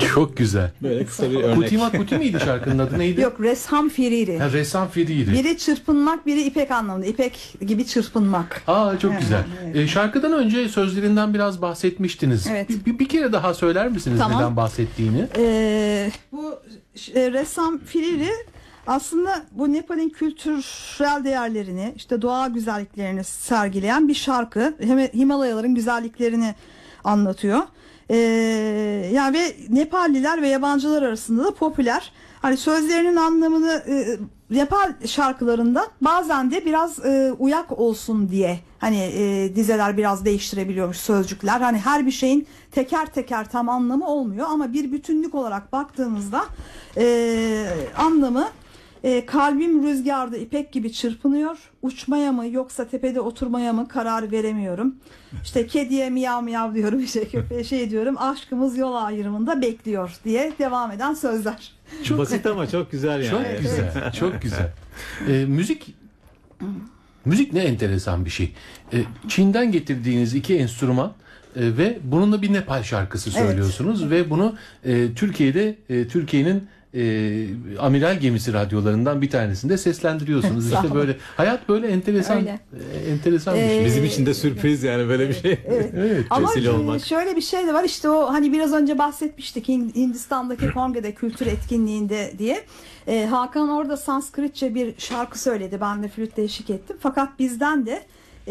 Çok güzel. Böyle kısa bir örnek. Kutima Kuti miydi şarkının adı, neydi? Yok, Resham Firiri. Ha, Ressam Firiri. Biri çırpınmak, biri ipek anlamında. İpek gibi çırpınmak. Aa, çok Evet, güzel. evet. Şarkıdan önce sözlerinden biraz bahsetmiştiniz. Evet. Bir kere daha söyler misiniz Tamam. neden bahsettiğini? Bu Resham Firiri aslında bu Nepal'in kültürel değerlerini, işte doğa güzelliklerini sergileyen bir şarkı. Himalayaların güzelliklerini anlatıyor. Yani ve Nepalliler ve yabancılar arasında da popüler. Hani sözlerinin anlamını Nepal şarkılarında bazen de biraz uyak olsun diye hani dizeler biraz değiştirebiliyormuş, sözcükler. Hani her bir şeyin teker teker tam anlamı olmuyor ama bir bütünlük olarak baktığımızda anlamı kalbim rüzgarda ipek gibi çırpınıyor. Uçmaya mı yoksa tepede oturmaya mı karar veremiyorum. İşte kediye miyav miyav diyorum, işte köpeğe şey diyorum. Aşkımız yol ayrımında bekliyor diye devam eden sözler. Çok basit ama çok güzel yani. Çok güzel, çok güzel. Müzik ne enteresan bir şey. Çin'den getirdiğiniz iki enstrüman ve bununla bir Nepal şarkısı söylüyorsunuz ve bunu Türkiye'de Türkiye'nin amiral gemisi radyolarından bir tanesinde seslendiriyorsunuz. İşte böyle hayat böyle enteresan enteresan bir şey. Bizim için de sürpriz yani böyle bir şey. Evet. Ama Vesile olmak. şöyle bir şey de var, işte o hani biraz önce bahsetmiştik Hindistan'daki Kongre'de kültür etkinliğinde diye. Hakan orada Sanskritçe bir şarkı söyledi. Ben de flütle eşlik ettim. Fakat bizden de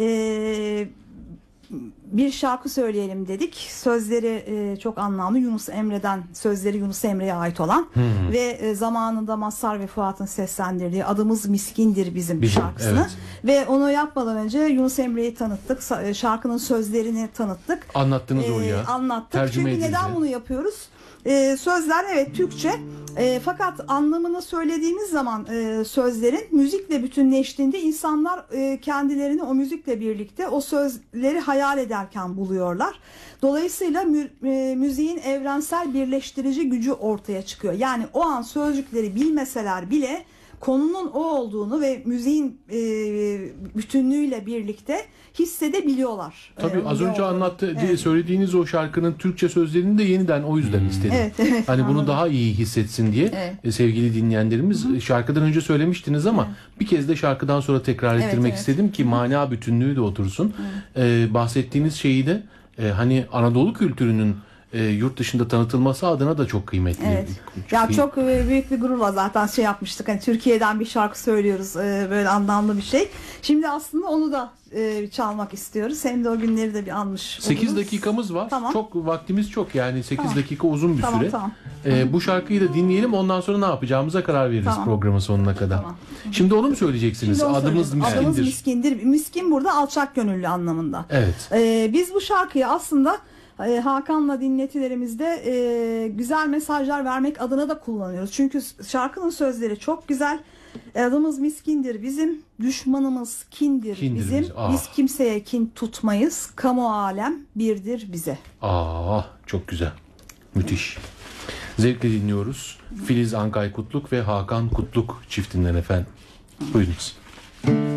bir şarkı söyleyelim dedik. Sözleri çok anlamlı. Yunus Emre'den, sözleri Yunus Emre'ye ait olan ve zamanında Mazhar ve Fuat'ın seslendirdiği Adımız Miskindir bizim şarkısını. Evet. Ve onu yapmadan önce Yunus Emre'yi tanıttık. Şarkının sözlerini tanıttık. Anlattınız oraya. Anlattık. Tercüme Çünkü edildi. neden bunu yapıyoruz? Sözler evet Türkçe, fakat anlamını söylediğimiz zaman sözlerin müzikle bütünleştiğinde insanlar kendilerini o müzikle birlikte o sözleri hayal ederken buluyorlar. Dolayısıyla müziğin evrensel birleştirici gücü ortaya çıkıyor. Yani o an sözcükleri bilmeseler bile konunun o olduğunu ve müziğin bütünlüğüyle birlikte hissedebiliyorlar. Tabii az önce söylediğiniz o şarkının Türkçe sözlerini de yeniden o yüzden istedim. Evet, hani bunu anladım. daha iyi hissetsin diye sevgili dinleyenlerimiz, şarkıdan önce söylemiştiniz ama bir kez de şarkıdan sonra tekrar ettirmek istedim ki mana bütünlüğü de otursun. Bahsettiğiniz şeyi de hani Anadolu kültürünün yurt dışında tanıtılması adına da çok kıymetli. Evet. Ya çok büyük bir gururla zaten şey yapmıştık. Hani Türkiye'den bir şarkı söylüyoruz. Böyle anlamlı bir şey. Şimdi aslında onu da çalmak istiyoruz. Hem de o günleri de bir anmış 8 oluruz. dakikamız var. Tamam. Çok vaktimiz çok, yani 8 dakika uzun bir süre. Tamam. Bu şarkıyı da dinleyelim. Ondan sonra ne yapacağımıza karar veririz programın sonuna kadar. Tamam. Şimdi onu mu söyleyeceksiniz? Şimdi onu Adımız söyleyeceğiz. miskindir. Adımız miskindir. Miskin burada alçak gönüllü anlamında. Evet. Biz bu şarkıyı aslında Hakan'la dinletilerimizde güzel mesajlar vermek adına da kullanıyoruz. Çünkü şarkının sözleri çok güzel. Adımız miskindir bizim, düşmanımız kindir bizim. Biz kimseye kin tutmayız. Kamu alem birdir bize. Çok güzel. Müthiş. Zevkle dinliyoruz. Filiz Ankay Kutluk ve Hakan Kutluk çiftinden efendim. Buyurunuz.